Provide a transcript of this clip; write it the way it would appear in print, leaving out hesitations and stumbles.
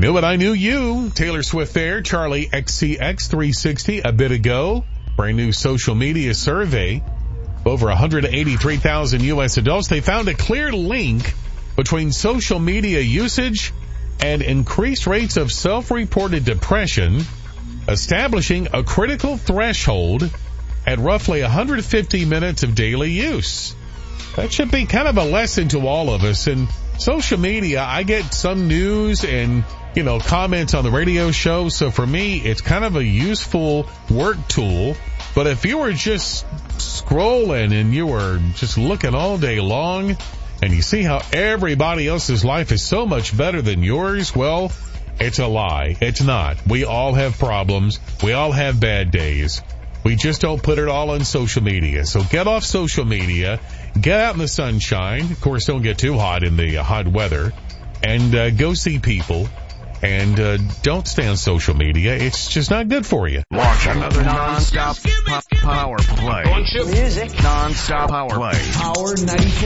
knew it, I knew you. Taylor Swift there, Charlie XCX 360 a bit ago. Brand new social media survey. Over 183,000 U.S. adults. They found a clear link between social media usage and increased rates of self-reported depression, establishing a critical threshold at roughly 150 minutes of daily use. That should be kind of a lesson to all of us. And social media, I get some news and, comments on the radio show. So for me, it's kind of a useful work tool. But if you were just scrolling and you were just looking all day long and you see how everybody else's life is so much better than yours, well, it's a lie. It's not. We all have problems. We all have bad days. We just don't put it all on social media. So get off social media, get out in the sunshine. Of course, don't get too hot in the hot weather, and go see people. And don't stay on social media. It's just not good for you. Launch another non-stop power play. Music. Non-stop power play. Power 94.